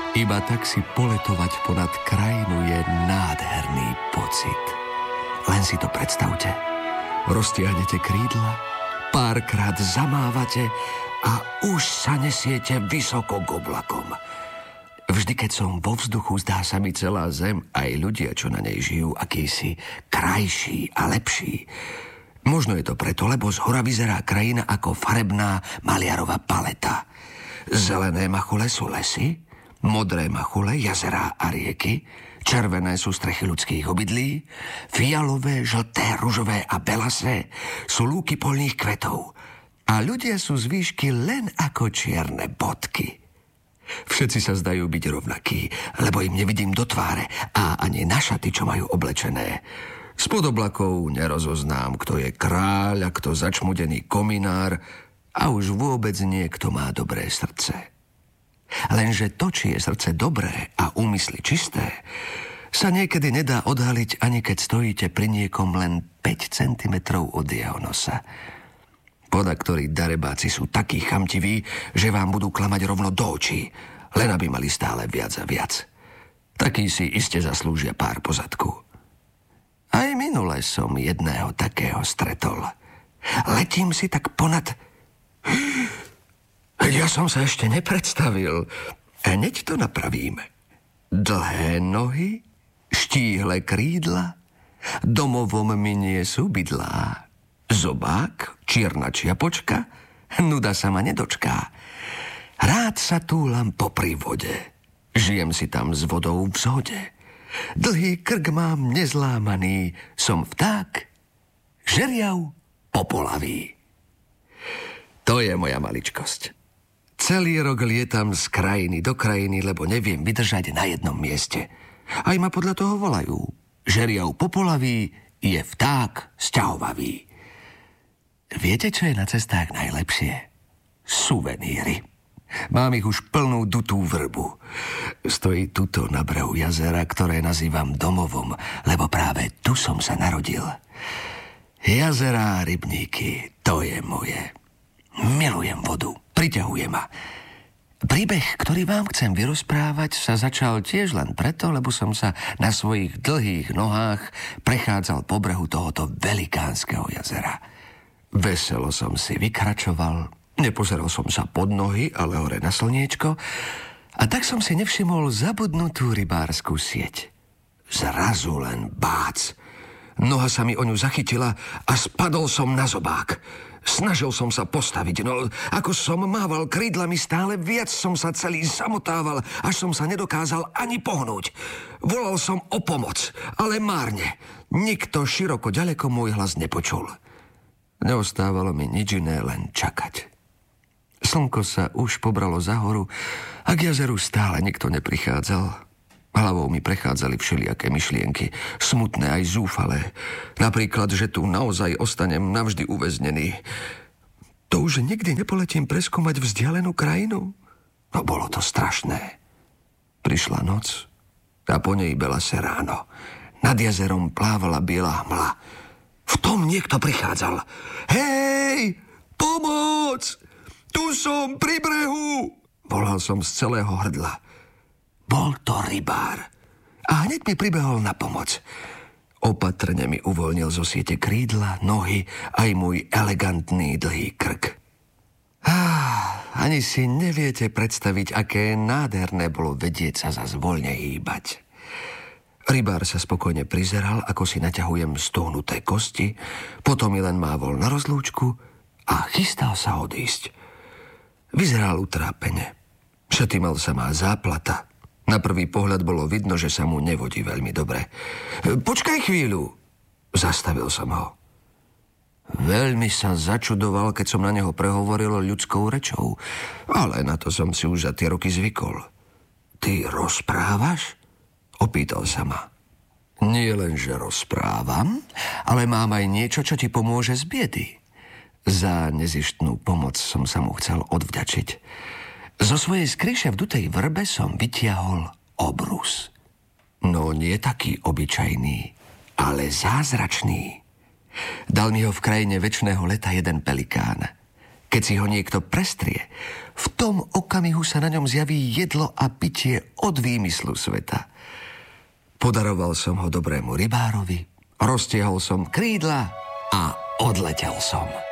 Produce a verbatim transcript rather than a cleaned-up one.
Iba tak si poletovať ponad krajinu je nádherný pocit. Len si to predstavte. Roztiahnete krídla, párkrát zamávate a už sa nesiete vysoko k oblakom. Vždy, keď som vo vzduchu, zdá sa mi celá zem, aj ľudia, čo na nej žijú, akýsi krajší a lepší. Možno je to preto, lebo zhora vyzerá krajina ako farebná maliarová paleta. Zelené machule sú lesy, modré machule, jazerá a rieky, červené sú strechy ľudských obydlí, fialové, žlté, ružové a belasé sú lúky poľných kvetov a ľudia sú z výšky len ako čierne bodky. Všetci sa zdajú byť rovnakí, lebo im nevidím do tváre a ani na šaty, čo majú oblečené. Spod oblakov nerozoznám, kto je kráľ a kto začmudený kominár a už vôbec nie, kto má dobré srdce. Lenže to, či je srdce dobré a úmysly čisté, sa niekedy nedá odhaliť, ani keď stojíte pri niekom len päť centimetrov od jeho nosa. Podaktorí darebáci sú takí chamtiví, že vám budú klamať rovno do očí, len aby mali stále viac a viac. Takí si iste zaslúžia pár po zadku. Aj minule som jedného takého stretol. Letím si tak ponad... Ja som sa ešte nepredstavil. Hneď to napravím. Dlhé nohy, štíhle krídla, domovom mi nie sú bydlá. Zobák, čierna čiapočka, nuda sa ma nedočká. Rád sa túlam popri vode, žijem si tam s vodou v zhode. Dlhý krk mám nezlámaný, som vták, žeriav popolavý. To je moja maličkosť. Celý rok lietam z krajiny do krajiny, lebo neviem vydržať na jednom mieste. Aj ma podľa toho volajú. Žeriav popolavý je vták sťahovavý. Viete, čo je na cestách najlepšie? Suveníry. Mám ich už plnú dutú vrbu. Stojí tuto na brehu jazera, ktoré nazývam domovom, lebo práve tu som sa narodil. Jazerá, rybníky, to je moje. Milujem vodu, priťahuje ma. Príbeh, ktorý vám chcem vyrozprávať, sa začal tiež len preto, lebo som sa na svojich dlhých nohách prechádzal po brehu tohoto velikánskeho jazera. Veselo som si vykračoval, nepozeral som sa pod nohy, ale hore na slniečko a tak som si nevšimol zabudnutú rybárskú sieť. Zrazu len bác. Noha sa mi o ňu zachytila a spadol som na zobák. Snažil som sa postaviť, no ako som mával krídlami, stále viac som sa celý zamotával, až som sa nedokázal ani pohnúť. Volal som o pomoc, ale márne. Nikto široko ďaleko môj hlas nepočul. Neostávalo mi nič iné, len čakať. Slnko sa už pobralo za horu a k jazeru stále nikto neprichádzal. Hlavou mi prechádzali všelijaké myšlienky, smutné aj zúfalé. Napríklad, že tu naozaj ostanem navždy uväznený. To už nikdy nepoletím preskúmať vzdialenú krajinu? No bolo to strašné. Prišla noc a po nej belasé ráno. Nad jazerom plávala biela hmla. V tom niekto prichádzal. Hej, pomoc! Tu som pri brehu! Volal som z celého hrdla. Bol to rybár. A hneď mi pribehol na pomoc. Opatrne mi uvoľnil zo siete krídla, nohy, aj môj elegantný dlhý krk. Ah, ani si neviete predstaviť, aké nádherné bolo vedieť sa zas voľne hýbať. Rybár sa spokojne prizeral, ako si naťahujem stúhnuté kosti, potom mi len mávol na rozlúčku a chystal sa odísť. Vyzeral utrápene. Šaty mal samá záplata. Na prvý pohľad bolo vidno, že sa mu nevodí veľmi dobre. Počkaj chvíľu, zastavil som ho. Veľmi sa začudoval, keď som na neho prehovoril ľudskou rečou, ale na to som si už za tie roky zvykol. Ty rozprávaš? Opýtal sa ma. Nie len, že rozprávam, ale mám aj niečo, čo ti pomôže z biedy. Za nezištnú pomoc som sa mu chcel odvďačiť. Zo svojej skryše v dutej vrbe som vytiahol obrus. No nie taký obyčajný, ale zázračný. Dal mi ho v krajine večného leta jeden pelikán. Keď si ho niekto prestrie, v tom okamihu sa na ňom zjaví jedlo a pitie od výmyslu sveta. Podaroval som ho dobrému rybárovi, roztiehol som krídla a odletel som.